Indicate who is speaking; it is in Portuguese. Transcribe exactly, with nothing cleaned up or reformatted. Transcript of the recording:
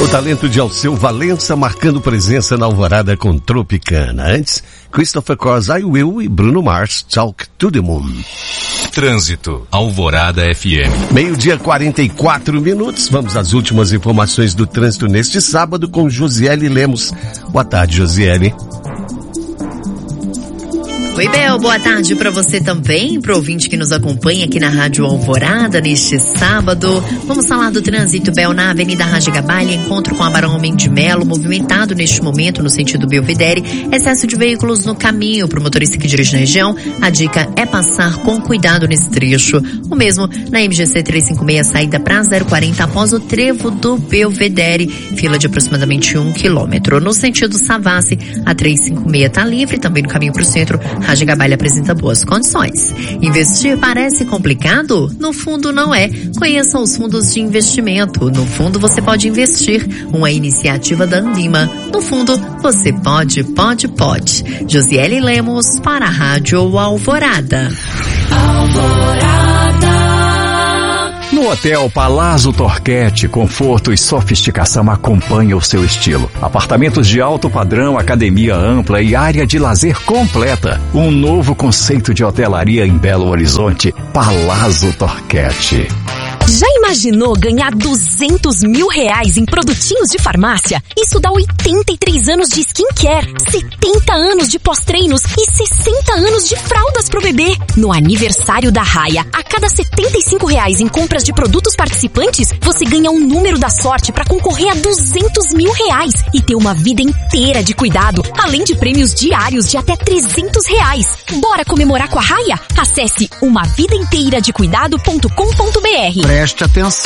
Speaker 1: O talento de Alceu Valença marcando presença na Alvorada com Tropicana. Antes, Christopher Cross, I Will e Bruno Mars, Talk to the Moon.
Speaker 2: Trânsito, Alvorada F M.
Speaker 1: Meio-dia, quarenta e quatro minutos. Vamos às últimas informações do trânsito neste sábado com Josiele Lemos. Boa tarde, Josiele.
Speaker 3: Oi, Bel, boa tarde para você também, pro ouvinte que nos acompanha aqui na Rádio Alvorada neste sábado. Vamos falar do trânsito, Bel, na Avenida Rajigabalha, encontro com a Barão Homem de Melo, movimentado neste momento no sentido Belvedere, excesso de veículos no caminho para o motorista que dirige na região. A dica é passar com cuidado nesse trecho. O mesmo na M G C trezentos e cinquenta e seis, saída para zero quarenta após o trevo do Belvedere, fila de aproximadamente um quilômetro. No sentido Savassi, a trezentos e cinquenta e seis está livre, também no caminho para o centro. Rajigabalha apresenta boas condições. Investir parece complicado? No fundo não é. Conheçam os fundos de investimento. No fundo você pode investir. Uma iniciativa da Anbima. No fundo você pode, pode, pode. Josiele Lemos para a Rádio Alvorada.
Speaker 4: Alvorada. No Hotel Palazzo Torquete, conforto e sofisticação acompanham o seu estilo. Apartamentos de alto padrão, academia ampla e área de lazer completa. Um novo conceito de hotelaria em Belo Horizonte, Palazzo Torquete.
Speaker 5: Já imaginou ganhar duzentos mil reais em produtinhos de farmácia? Isso dá oitenta e três anos de skincare, setenta anos de pós-treinos e sessenta anos de fraldas pro bebê. No aniversário da Raia, a cada setenta e cinco reais em compras de produtos participantes, você ganha um número da sorte para concorrer a duzentos mil reais e ter uma vida inteira de cuidado, além de prêmios diários de até trezentos reais. Bora comemorar com a Raia? Acesse uma vida inteira de cuidado ponto com ponto br.
Speaker 6: Preste atenção.